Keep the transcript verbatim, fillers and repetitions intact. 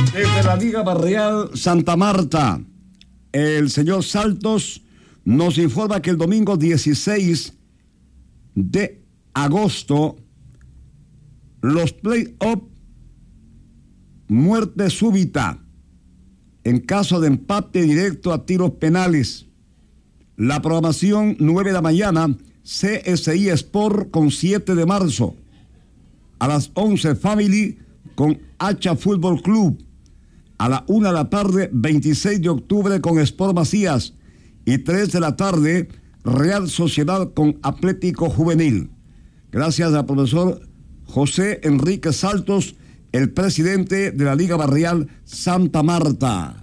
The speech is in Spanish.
Desde la Liga Barrial Santa Marta, el señor Saltos nos informa que el domingo dieciséis de agosto, los play-off, muerte súbita, en caso de empate directo a tiros penales. La programación nueve de la mañana, C S I Sport con siete de marzo. A las once, Family con Hacha Fútbol Club. A la una de la tarde, veintiséis de octubre con Sport Macías. Y tres de la tarde, Real Sociedad con Atlético Juvenil. Gracias al profesor José Enrique Saltos, el presidente de la Liga Barrial Santa Marta.